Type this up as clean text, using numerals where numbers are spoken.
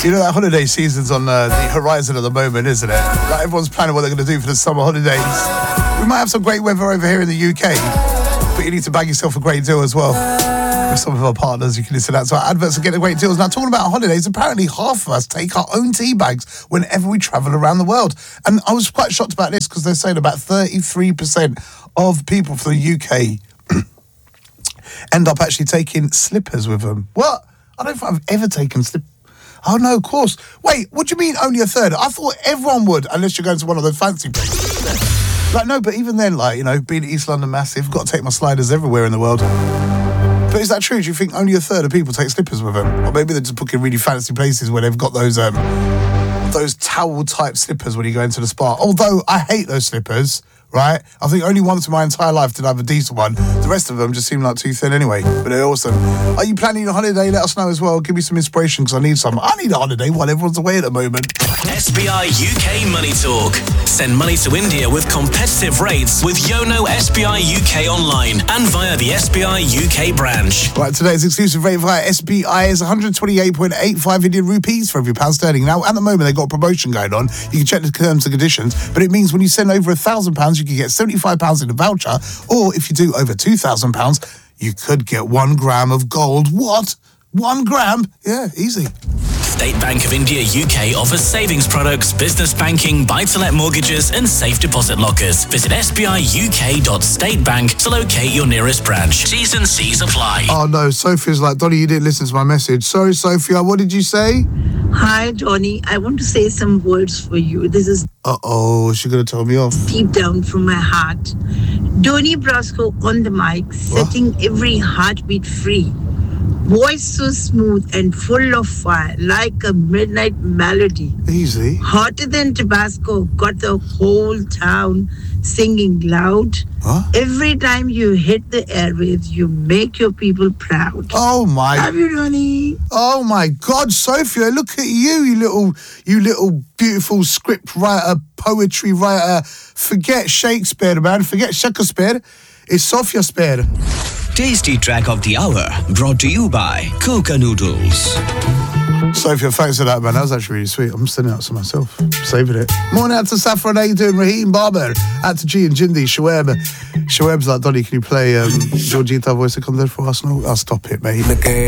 You know, that holiday season's on the horizon at the moment, isn't it? Like, everyone's planning what they're going to do for the summer holidays. We might have some great weather over here in the UK, but you need to bag yourself a great deal as well. With some of our partners, you can listen out to our adverts and get the great deals. Now, talking about holidays, apparently half of us take our own tea bags whenever we travel around the world. And I was quite shocked about this because they're saying about 33% of people from the UK end up actually taking slippers with them. What? I don't think I've ever taken slippers. Oh, no, of course. Wait, what do you mean only a third? I thought everyone would, unless you're going to one of those fancy places. Like, no, but even then, like, you know, being East London massive, got to take my sliders everywhere in the world. But is that true? Do you think only a third of people take slippers with them? Or maybe they're just booking really fancy places where they've got those towel-type slippers when you go into the spa. Although, I hate those slippers, right? I think only once in my entire life did I have a decent one. The rest of them just seem like too thin anyway, but they're awesome. Are you planning a holiday? Let us know as well. Give me some inspiration because I need some. I need a holiday while everyone's away at the moment. SBI UK Money Talk. Send money to India with competitive rates with Yono SBI UK online and via the SBI UK branch. Right, today's exclusive rate via SBI is 128.85 Indian rupees for every pound sterling. Now, at the moment, they've got a promotion going on. You can check the terms and conditions, but it means when you send over £1,000, you can get £75 in a voucher, or if you do over £2,000, you could get 1 gram of gold. What? 1 gram? Yeah, easy. State Bank of India UK offers savings products, business banking, buy-to-let mortgages and safe deposit lockers. Visit sbiuk.statebank to locate your nearest branch. T's and C's apply. Oh no, Sophia's like, Donny, you didn't listen to my message. Sorry, Sophia, what did you say? Hi, Donny. I want to say some words for you. This is... Uh-oh, she's going to tell me off. Deep down from my heart. Donny Brasco on the mic, setting every heartbeat free. Voice so smooth and full of fire, like a midnight melody. Easy. Hotter than Tabasco, got the whole town singing loud. Huh? Every time you hit the airwaves, you make your people proud. Oh my! Love you, Donny. Oh my God, Sophia! Look at you little beautiful script writer, poetry writer. Forget Shakespeare, man. Forget Shakespeare. It's Sophia Spear. Tasty track of the hour brought to you by Coca Noodles. Sophia, thanks for that, man. That was actually really sweet. I'm sending it out to myself. Saving it. Morning out to Saffron, how you doing? Raheem Barber. Out to G and Jindy. Shoaib. Shoaib's like, Donny, can you play Georgita voice that comes in for Arsenal? I'll stop it, mate.